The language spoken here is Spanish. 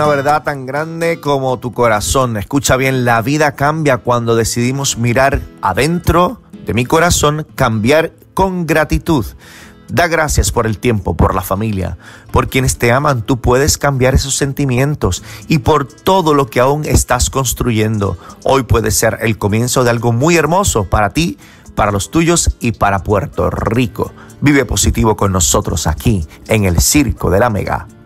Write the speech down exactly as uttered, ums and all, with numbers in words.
Una verdad tan grande como tu corazón. Escucha bien, la vida cambia cuando decidimos mirar adentro de mi corazón, cambiar con gratitud. Da gracias por el tiempo, por la familia, por quienes te aman. Tú puedes cambiar esos sentimientos y por todo lo que aún estás construyendo. Hoy puede ser el comienzo de algo muy hermoso para ti, para los tuyos y para Puerto Rico. Vive positivo con nosotros aquí en el Circo de la Mega.